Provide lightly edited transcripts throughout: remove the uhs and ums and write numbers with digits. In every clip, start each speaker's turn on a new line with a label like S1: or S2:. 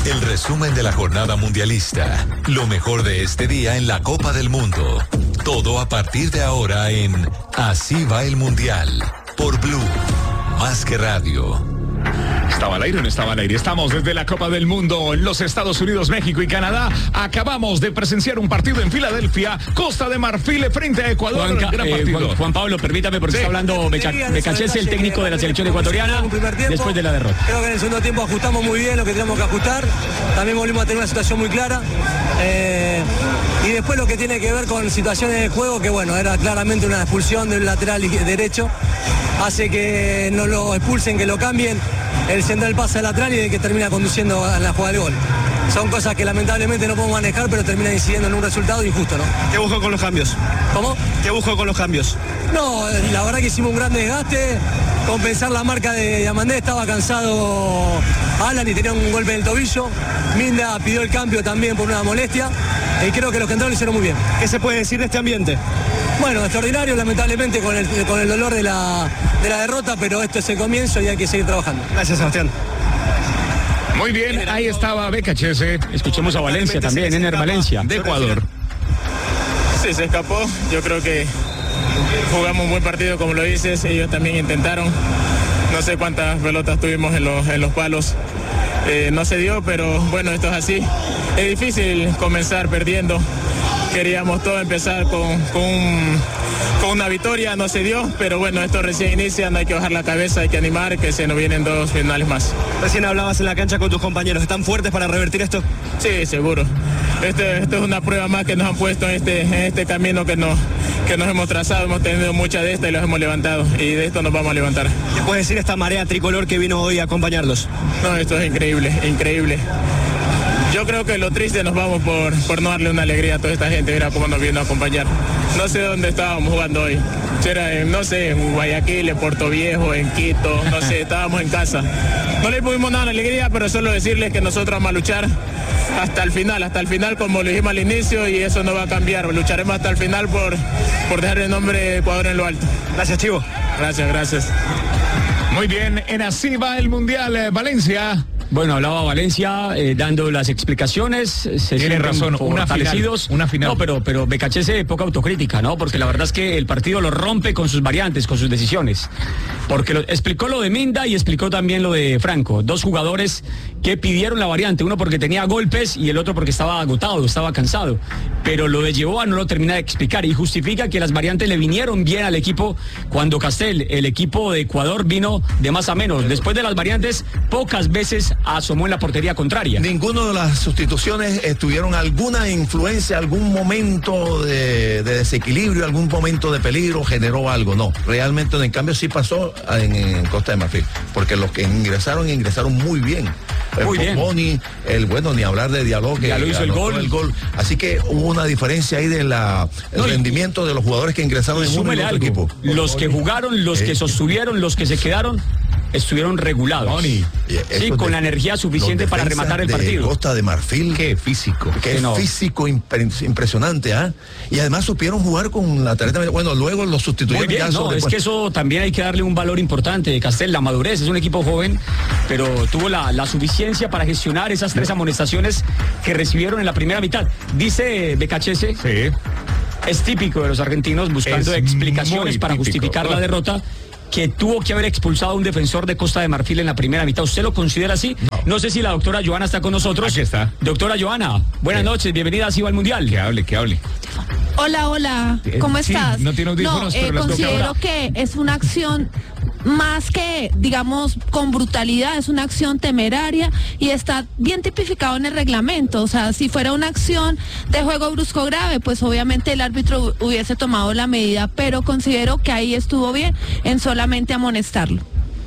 S1: El resumen de la jornada mundialista. Lo mejor de este día en la Copa del Mundo. Todo a partir de ahora en Así va el Mundial. Por Blue. Más que radio.
S2: ¿Estaba al aire o no estaba al aire? Estamos desde la Copa del Mundo en los Estados Unidos, México y Canadá. Acabamos de presenciar un partido en Filadelfia, Costa de Marfil frente a Ecuador. Gran partido.
S3: Juan Pablo, permítame porque está hablando Becachese, el técnico de la selección ecuatoriana, después de la derrota.
S4: Creo que en el segundo tiempo ajustamos muy bien lo que teníamos que ajustar. También volvimos a tener una situación muy clara. Y después lo que tiene que ver con situaciones de juego, que bueno, era claramente una expulsión del lateral derecho. Hace que no lo expulsen, que lo cambien. El central pasa al lateral y de que termina conduciendo a la jugada del gol. Son cosas que lamentablemente no podemos manejar, pero terminan incidiendo en un resultado injusto, ¿no?
S5: ¿Qué buscó con los cambios?
S4: ¿Cómo?
S5: ¿Qué buscó con los cambios?
S4: No, la verdad que hicimos un gran desgaste. Compensar la marca de Diamandé, estaba cansado Alan y tenía un golpe en el tobillo. Minda pidió el cambio también por una molestia. Y creo que los que entraron lo hicieron muy bien.
S5: ¿Qué se puede decir de este ambiente?
S4: Bueno, extraordinario, lamentablemente con el dolor de la derrota, pero esto es el comienzo y hay que seguir trabajando.
S5: Gracias, Sebastián.
S2: Muy bien, ahí estaba Becachese.
S3: Escuchemos a Valencia también, Ener Valencia,
S2: de Ecuador.
S6: Sí, se escapó. Yo creo que jugamos un buen partido, como lo dices. Ellos también intentaron. No sé cuántas pelotas tuvimos en los palos. No se dio, pero bueno, esto es así. Es difícil comenzar perdiendo. Queríamos todo empezar con una victoria, no se dio, pero bueno, esto recién inicia, no hay que bajar la cabeza, hay que animar, que se nos vienen 2 finales más.
S5: Recién hablabas en la cancha con tus compañeros, ¿están fuertes para revertir esto?
S6: Sí, seguro. Esto es una prueba más que nos han puesto en este camino que nos hemos trazado, hemos tenido muchas de estas y los hemos levantado, y de esto nos vamos a levantar.
S5: ¿Qué puedes decir esta marea tricolor que vino hoy a acompañarlos?
S6: No, esto es increíble, increíble. Yo creo que lo triste nos vamos por no darle una alegría a toda esta gente, mira cómo nos vino a acompañar. No sé dónde estábamos jugando hoy. Era no sé, en Guayaquil, en Puerto Viejo, en Quito, no sé, estábamos en casa. No le pudimos dar una alegría, pero solo decirles que nosotros vamos a luchar hasta el final como lo dijimos al inicio, y eso no va a cambiar. Lucharemos hasta el final por dejar el nombre de Ecuador en lo alto.
S5: Gracias, Chivo.
S6: Gracias.
S2: Muy bien, en Así va el Mundial, Valencia.
S3: Bueno, hablaba Valencia dando las explicaciones.
S2: Tiene razón, una final.
S3: No, pero Becachese poca autocrítica, ¿no? Porque la verdad es que el partido lo rompe con sus variantes, con sus decisiones. Porque explicó lo de Minda y explicó también lo de Franco. 2 jugadores que pidieron la variante, uno porque tenía golpes y el otro porque estaba agotado, estaba cansado. Pero lo de Yehoa no lo termina de explicar y justifica que las variantes le vinieron bien al equipo cuando Castel, el equipo de Ecuador, vino de más a menos. Después de las variantes, pocas veces asomó en la portería contraria.
S7: Ninguno de las sustituciones tuvieron alguna influencia, algún momento de desequilibrio, algún momento de peligro, generó algo. No, realmente en cambio sí pasó en Costa de Marfil, porque los que ingresaron muy bien.
S3: Muy bien.
S7: Boni, ni hablar de Diallo, que
S3: ya lo hizo el gol.
S7: Así que hubo una diferencia ahí del rendimiento de los jugadores que ingresaron en uno y otro equipo.
S3: Los que jugaron, los que sostuvieron, los que se quedaron, estuvieron regulados. Sí, con la energía suficiente para rematar el partido.
S7: Costa de Marfil.
S2: Qué físico.
S7: Físico impresionante, ¿ah? Y además supieron jugar con la tarjeta. Bueno, luego los sustituyeron.
S3: Muy bien, es que eso también hay que darle un valor importante de Castel, la madurez. Es un equipo joven, pero tuvo la suficiencia para gestionar esas 3 amonestaciones que recibieron en la primera mitad. Dice Becachese.
S2: Sí.
S3: Es típico de los argentinos buscando explicaciones para justificar la derrota, que tuvo que haber expulsado a un defensor de Costa de Marfil en la primera mitad. ¿Usted lo considera así? No sé si la doctora Joana está con nosotros.
S2: Aquí está.
S3: Doctora Joana, buenas noches, bienvenida a Así va el Mundial.
S2: Que hable.
S8: Hola, ¿cómo estás?
S2: No tiene audífonos, pero
S8: considero que es una acción más que, digamos, con brutalidad, es una acción temeraria y está bien tipificado en el reglamento. O sea, si fuera una acción de juego brusco grave, pues obviamente el árbitro hubiese tomado la medida, pero considero que ahí estuvo bien en solamente amonestarlo.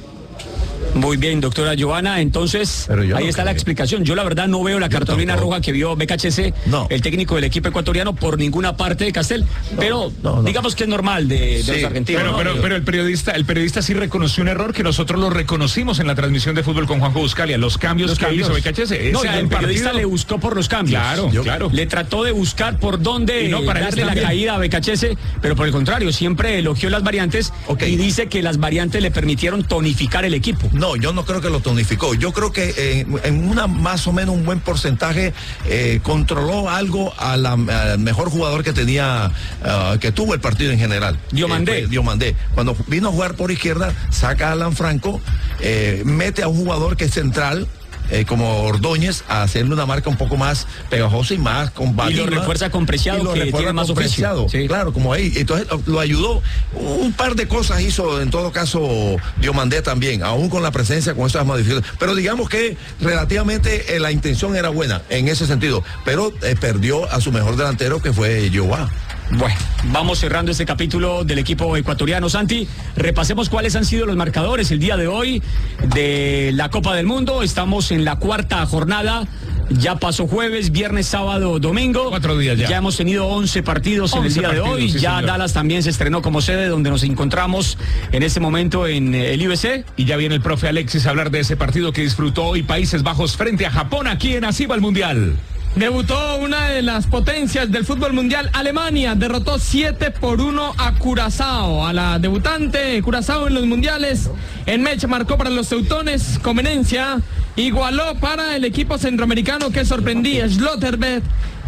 S3: Muy bien, doctora Joana, entonces ahí está la explicación. Yo la verdad no veo la cartulina roja que vio Becachese, el técnico del equipo ecuatoriano, por ninguna parte de Castel, pero digamos que es normal de los argentinos.
S2: Pero el periodista sí reconoció un error que nosotros lo reconocimos en la transmisión de fútbol con Juanjo Buscalia, los cambios que hizo Becachese.
S3: El periodista le buscó por los cambios.
S2: Claro.
S3: Le trató de buscar por dónde darle la caída a Becachese, pero por el contrario, siempre elogió las variantes y dice que las variantes le permitieron tonificar el equipo.
S7: No, yo no creo que lo tonificó. Yo creo que en una más o menos un buen porcentaje controló algo al mejor jugador que tenía, que tuvo el partido en general. Diomandé. Cuando vino a jugar por izquierda, saca a Alan Franco, mete a un jugador que es central, como Ordóñez, a hacerle una marca un poco más pegajosa y más combativa.
S3: Y lo refuerza con Preciado, que tiene más oficio.
S7: Sí. Claro, como ahí. Entonces lo ayudó. Un par de cosas hizo, en todo caso, Diomandé también, aún con la presencia, con esas modificaciones. Pero digamos que relativamente la intención era buena en ese sentido. Pero perdió a su mejor delantero, que fue Yoa.
S3: Bueno, vamos cerrando este capítulo del equipo ecuatoriano. Santi, repasemos cuáles han sido los marcadores el día de hoy de la Copa del Mundo. Estamos en la cuarta jornada. Ya pasó jueves, viernes, sábado, domingo.
S2: 4 días ya.
S3: Ya hemos tenido 11 partidos en el día de hoy. Sí, ya señor. Dallas también se estrenó como sede, donde nos encontramos en este momento en el IBC.
S2: Y ya viene el profe Alexis a hablar de ese partido que disfrutó hoy Países Bajos frente a Japón, aquí en Así va el Mundial.
S9: Debutó una de las potencias del fútbol mundial, Alemania, derrotó 7-1 a Curazao, a la debutante Curazao en los mundiales. En Mecha marcó para los teutones, Conveniencia igualó para el equipo centroamericano que sorprendía, Schlotterbeck,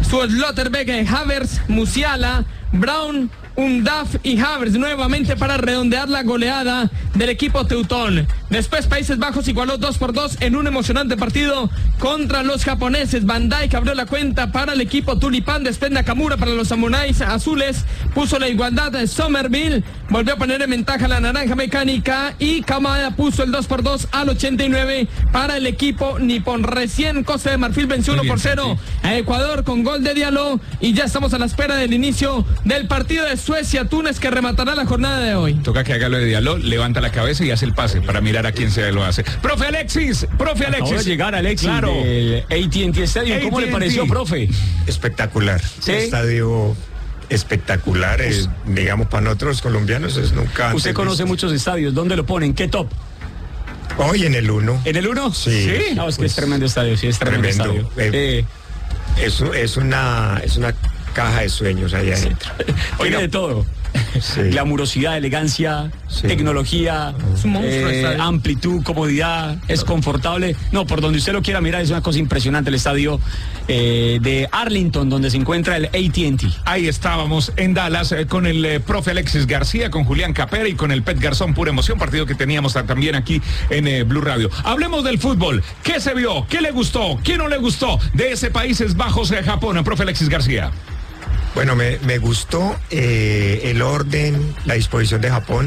S9: Havertz, Musiala, Brown, Undaf y Havertz nuevamente para redondear la goleada del equipo teutón. Después Países Bajos igualó 2-2 en un emocionante partido contra los japoneses. Van Dijk abrió la cuenta para el equipo tulipán. Después Nakamura para los samuráis azules puso la igualdad de Somerville, volvió a poner en ventaja la naranja mecánica y Kamada puso el 2-2 al 89 para el equipo nipón. Recién Costa de Marfil venció 1-0 a Ecuador con gol de Diallo y ya estamos a la espera del inicio del partido de Suecia-Túnez que rematará la jornada de hoy.
S2: Toca que haga lo de Diallo, levanta la cabeza y hace el pase para mirar a quién se lo hace. Profe Alexis.
S3: Acabó de llegar Alexis, claro, del AT&T Stadium. ¿Cómo le pareció, profe?
S10: Espectacular.
S3: ¿Sí?
S10: Un estadio espectacular, digamos, para nosotros colombianos es nunca.
S3: Usted conoce muchos estadios, ¿dónde lo ponen? ¿Qué top?
S10: Hoy en el 1.
S3: ¿En el 1?
S10: Sí.
S3: No, es que es tremendo estadio, sí, es tremendo estadio.
S10: Es una caja de sueños ahí adentro.
S3: Tiene de todo. Sí. Glamurosidad, elegancia, tecnología, amplitud, comodidad, es confortable. No, por donde usted lo quiera mirar, es una cosa impresionante el estadio de Arlington, donde se encuentra el AT&T.
S2: Ahí estábamos en Dallas con el profe Alexis García, con Julián Capera y con el Pet Garzón, pura emoción, partido que teníamos también aquí en Blue Radio. Hablemos del fútbol. ¿Qué se vio? ¿Qué le gustó? ¿Qué no le gustó de ese Países Bajos de Japón, profe Alexis García?
S10: Bueno, me gustó el orden, la disposición de Japón.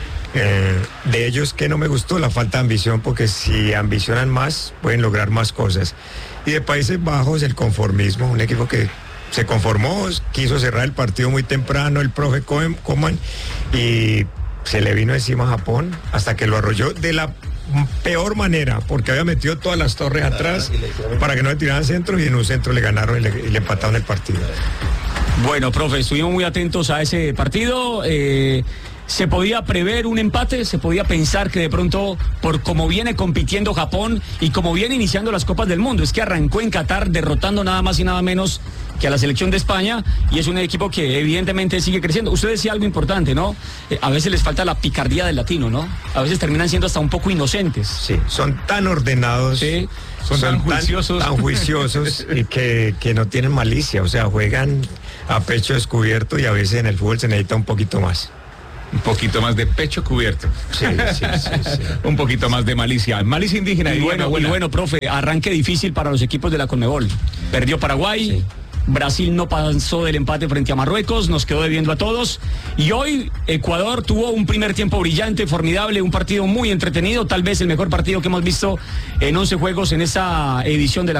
S10: De ellos, que no me gustó, la falta de ambición, porque si ambicionan más, pueden lograr más cosas. Y de Países Bajos, el conformismo, un equipo que se conformó, quiso cerrar el partido muy temprano, el profe Coman, y se le vino encima a Japón hasta que lo arrolló de la peor manera, porque había metido todas las torres atrás para que no le tiraran centros, y en un centro le ganaron y le empataron el partido.
S3: Bueno, profe, estuvimos muy atentos a ese partido. ¿Se podía prever un empate? ¿Se podía pensar que de pronto, por cómo viene compitiendo Japón y como viene iniciando las Copas del Mundo, es que arrancó en Qatar derrotando nada más y nada menos que a la selección de España, y es un equipo que evidentemente sigue creciendo? Usted decía algo importante, ¿no? A veces les falta la picardía del latino, ¿no? A veces terminan siendo hasta un poco inocentes.
S10: Sí, son tan ordenados,
S3: sí,
S2: son tan juiciosos,
S10: tan juiciosos y que no tienen malicia, o sea, juegan a pecho descubierto, y a veces en el fútbol se necesita un poquito más.
S2: Un poquito más de pecho cubierto.
S10: Sí.
S2: Un poquito más de malicia. Malicia indígena.
S3: Y bueno, profe, arranque difícil para los equipos de la Conmebol. Perdió Paraguay. Sí. Brasil no pasó del empate frente a Marruecos, nos quedó debiendo a todos. Y hoy Ecuador tuvo un primer tiempo brillante, formidable, un partido muy entretenido, tal vez el mejor partido que hemos visto en 11 juegos en esa edición de la